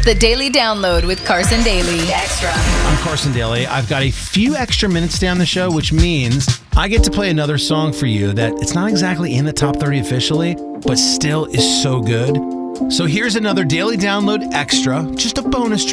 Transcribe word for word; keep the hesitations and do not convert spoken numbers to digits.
The Daily Download with Carson Daly. Extra. I'm Carson Daly. I've got a few extra minutes down the show, which means I get to play another song for you that it's not exactly in the top thirty officially, but still is so good. So here's another Daily Download Extra, just a bonus track.